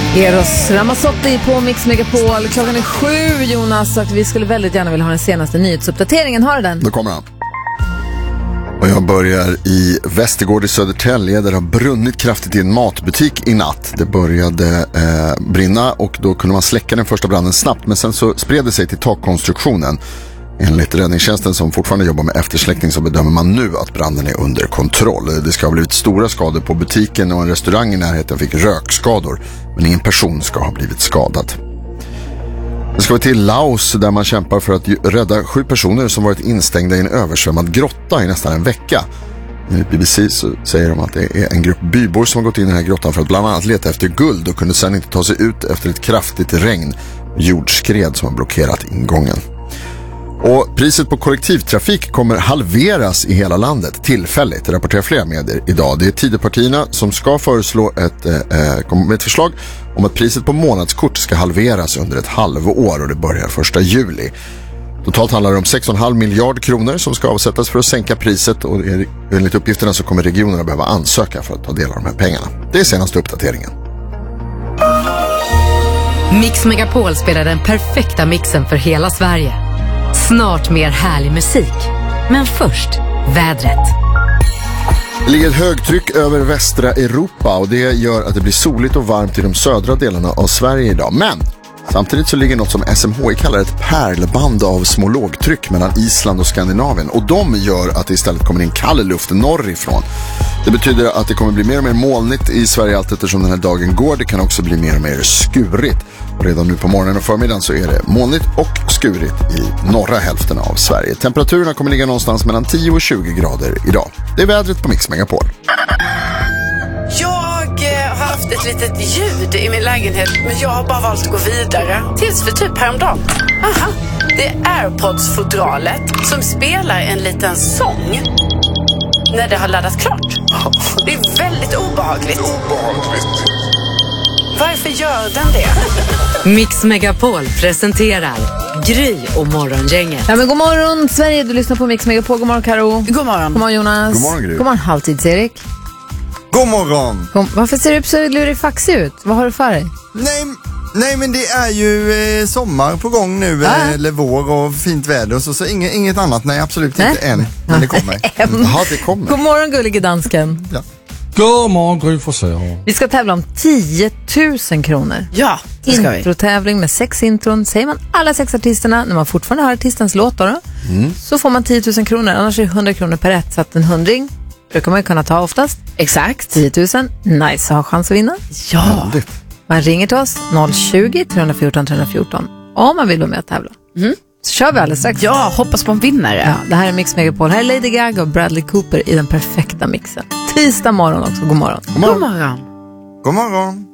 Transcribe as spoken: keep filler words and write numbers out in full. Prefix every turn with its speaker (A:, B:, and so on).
A: Eros Ramazzotti på Mix Megapol. Klockan är sju, Jonas, och vi skulle väldigt gärna vilja ha den senaste nyhetsuppdateringen. Har du den?
B: Då kommer han. Och jag börjar i Västergård i Södertälje, där det har brunnit kraftigt i en matbutik i natt. Det började eh, brinna och då kunde man släcka den första branden snabbt, men sen så spred det sig till takkonstruktionen. Enligt räddningstjänsten, som fortfarande jobbar med eftersläckning, så bedömer man nu att branden är under kontroll. Det ska ha blivit stora skador på butiken, och en restaurang i närheten fick rökskador, men ingen person ska ha blivit skadad. Det ska vi till Laos, där man kämpar för att rädda sju personer som varit instängda i en översvämmad grotta i nästan en vecka. Enligt B B C så säger de att det är en grupp bybor som har gått in i den här grottan för att bland annat leta efter guld, och kunde sedan inte ta sig ut efter ett kraftigt regn och jordskred som har blockerat ingången. Och priset på kollektivtrafik kommer halveras i hela landet tillfälligt, rapporterar flera medier idag. Det är Tidöpartierna som ska föreslå ett, eh, komma med ett förslag om att priset på månadskort ska halveras under ett halvår, och det börjar första juli. Totalt handlar det om sex komma fem miljard kronor som ska avsättas för att sänka priset, och enligt uppgifterna så kommer regionerna behöva ansöka för att ta del av de här pengarna. Det är senaste uppdateringen.
C: Mix Megapol spelar den perfekta mixen för hela Sverige. Snart mer härlig musik. Men först, vädret.
B: Det ligger ett högtryck över västra Europa, och det gör att det blir soligt och varmt i de södra delarna av Sverige idag. Men samtidigt så ligger något som S M H I kallar ett pärlband av små lågtryck mellan Island och Skandinavien. Och de gör att det istället kommer in kall luft norrifrån. Det betyder att det kommer bli mer och mer molnigt i Sverige allt eftersom den här dagen går. Det kan också bli mer och mer skurigt. Och redan nu på morgonen och förmiddagen så är det molnigt och skurigt i norra hälften av Sverige. Temperaturerna kommer ligga någonstans mellan tio och tjugo grader idag. Det är vädret på Mix Megapol.
D: Jag har haft ett litet ljud i min lägenhet, men jag har bara valt att gå vidare. Tills för typ häromdagen. Aha, det är AirPods-fodralet som spelar en liten sång när det har laddat klart. Det är väldigt obehagligt. Obehagligt. Varför gör den det?
C: Mix Megapol presenterar Gry och Morgongänget.
A: Ja, men god morgon Sverige, du lyssnar på Mix Megapol. God morgon Karo.
D: God morgon.
A: God morgon Jonas.
B: God morgon Gry.
A: God morgon Halvtids-Erik.
E: God morgon.
A: Kom, varför ser du upp så lurifaxig ut? Vad har du för dig?
E: Nej, nej men det är ju eh, sommar på gång nu,
A: ah.
E: eh, eller vår och fint väder och så, så inget, inget annat, nej absolut nej. Inte än, men det kommer.
B: Jaha, det kommer.
A: God morgon gullige dansken.
E: Ja.
F: God morgon Gry Forssell.
A: Vi ska tävla om tio tusen kronor.
D: Ja, det ska vi.
A: Introtävling med sex intron. Säger man alla sex artisterna när man fortfarande hör artistens låt då, då mm. så får man tio tusen kronor. Annars är det hundra kronor per rätt, så att en hundring brukar man ju kunna ta oftast.
D: Exakt.
A: tio tusen, nice, har chans att vinna.
D: Ja.
A: Man ringer till oss noll tjugo, tre fjorton, tre fjorton om man vill vara med och tävla.
D: Mm.
A: Så kör vi alldeles strax.
D: Ja, hoppas på en vinnare.
A: Ja, det här är Mix Megapol. Här är Lady Gaga och Bradley Cooper i den perfekta mixen. Tisdag morgon också, god morgon.
B: God morgon.
D: God morgon.
E: God morgon.